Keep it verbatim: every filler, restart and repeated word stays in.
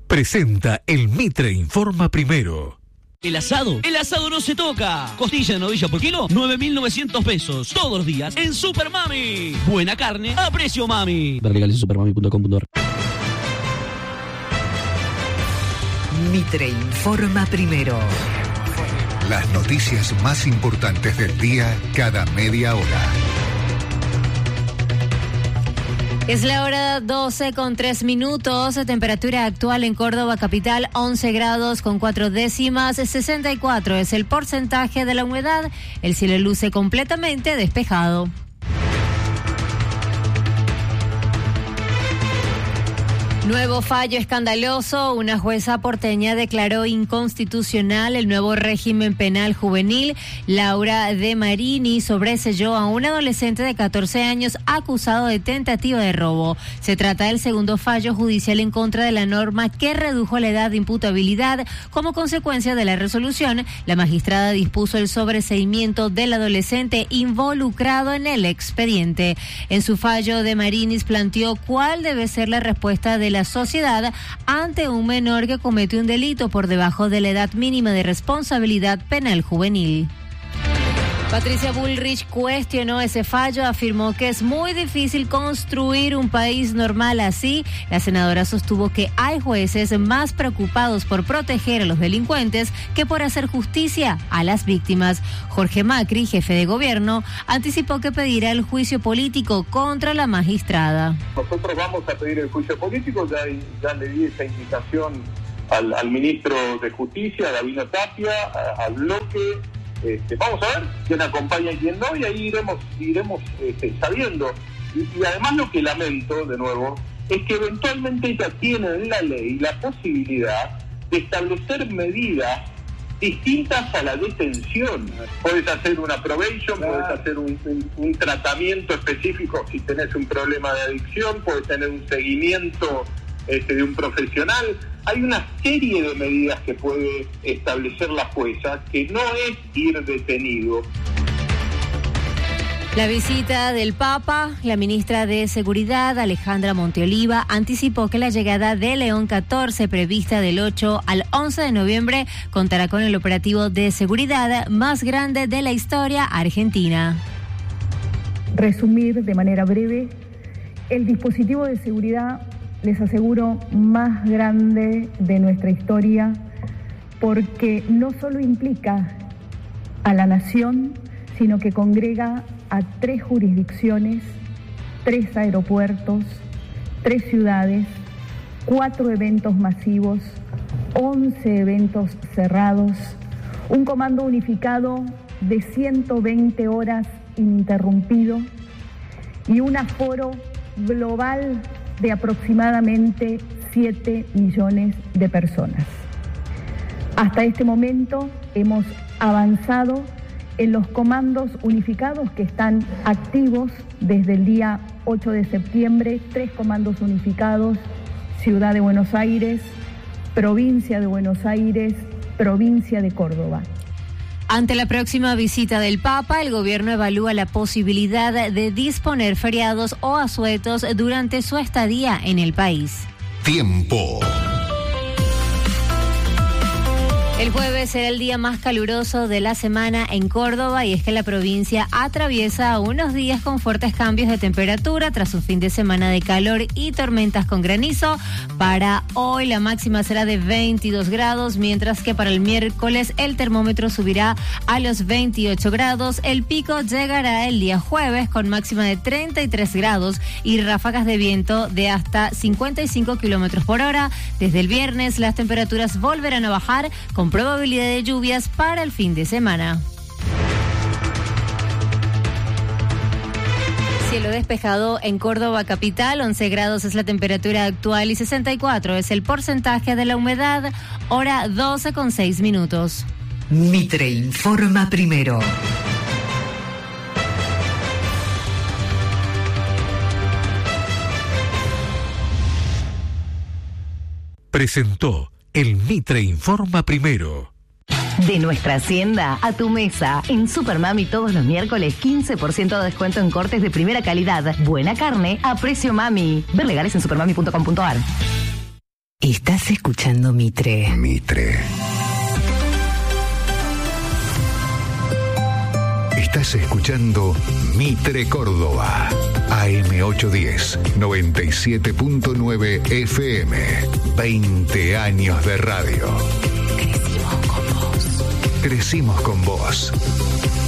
Presenta el Mitre Informa Primero. El asado, el asado no se toca. Costilla de novilla por kilo, nueve mil novecientos pesos. Todos los días en Super Mami. Buena carne a precio mami. Ver legales en supermami punto com punto a r. Mitre Informa Primero. Las noticias más importantes del día cada media hora. Es la hora doce con tres minutos, temperatura actual en Córdoba capital once grados con cuatro décimas, sesenta y cuatro es el porcentaje de la humedad, el cielo luce completamente despejado. Nuevo fallo escandaloso. Una jueza porteña declaró inconstitucional el nuevo régimen penal juvenil. Laura De Marini sobreseyó a un adolescente de catorce años acusado de tentativa de robo. Se trata del segundo fallo judicial en contra de la norma que redujo la edad de imputabilidad. Como consecuencia de la resolución, la magistrada dispuso el sobreseimiento del adolescente involucrado en el expediente. En su fallo, De Marinis planteó cuál debe ser la respuesta de la sociedad ante un menor que comete un delito por debajo de la edad mínima de responsabilidad penal juvenil. Patricia Bullrich cuestionó ese fallo, afirmó que es muy difícil construir un país normal así. La senadora sostuvo que hay jueces más preocupados por proteger a los delincuentes que por hacer justicia a las víctimas. Jorge Macri, jefe de gobierno, anticipó que pedirá el juicio político contra la magistrada. Nosotros vamos a pedir el juicio político, ya, ya le di esa indicación al, al ministro de Justicia, Gabino Tapia, a, al bloque. Este, vamos a ver quién acompaña y quién no, y ahí iremos iremos este, sabiendo. Y, y además lo que lamento, de nuevo, es que eventualmente ella tiene en la ley la posibilidad de establecer medidas distintas a la detención. Puedes hacer una probation, claro. Puedes hacer un, un, un tratamiento específico si tenés un problema de adicción, puedes tener un seguimiento este, de un profesional. Hay una serie de medidas que puede establecer la jueza, que no es ir detenido. La visita del Papa, la ministra de Seguridad, Alejandra Monteoliva, anticipó que la llegada de León catorce, prevista del ocho al once de noviembre, contará con el operativo de seguridad más grande de la historia argentina. Resumir de manera breve, el dispositivo de seguridad, les aseguro, más grande de nuestra historia, porque no solo implica a la nación, sino que congrega a tres jurisdicciones, tres aeropuertos, tres ciudades, cuatro eventos masivos, once eventos cerrados, un comando unificado de ciento veinte horas ininterrumpido y un aforo global de aproximadamente siete millones de personas. Hasta este momento hemos avanzado en los comandos unificados que están activos desde el día ocho de septiembre, tres comandos unificados, Ciudad de Buenos Aires, Provincia de Buenos Aires, Provincia de Córdoba. Ante la próxima visita del Papa, el gobierno evalúa la posibilidad de disponer feriados o asuetos durante su estadía en el país. Tiempo. El jueves será el día más caluroso de la semana en Córdoba, y es que la provincia atraviesa unos días con fuertes cambios de temperatura tras un fin de semana de calor y tormentas con granizo. Para hoy la máxima será de veintidós grados, mientras que para el miércoles el termómetro subirá a los veintiocho grados. El pico llegará el día jueves con máxima de treinta y tres grados y ráfagas de viento de hasta cincuenta y cinco kilómetros por hora. Desde el viernes las temperaturas volverán a bajar con probabilidad de lluvias para el fin de semana. Cielo despejado en Córdoba capital, once grados es la temperatura actual y sesenta y cuatro es el porcentaje de la humedad, hora doce con seis minutos. Mitre Informa Primero. Presentó el Mitre Informa Primero. De nuestra hacienda a tu mesa. En Supermami todos los miércoles quince por ciento de descuento en cortes de primera calidad. Buena carne a precio mami. Ver legales en supermami punto com punto a r. Estás escuchando Mitre. Mitre. Estás escuchando Mitre Córdoba. A M ochocientos diez, noventa y siete punto nueve F M. veinte años de radio. Crecimos con vos. Crecimos con vos.